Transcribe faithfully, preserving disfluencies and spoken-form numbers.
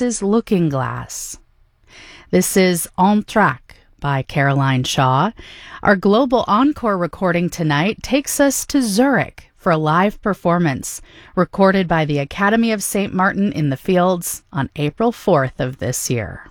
Missus Looking Glass. This is On Track by Caroline Shaw. Our global encore recording tonight takes us to Zurich for a live performance recorded by the Academy of Saint Martin in the Fields on April fourth of this year.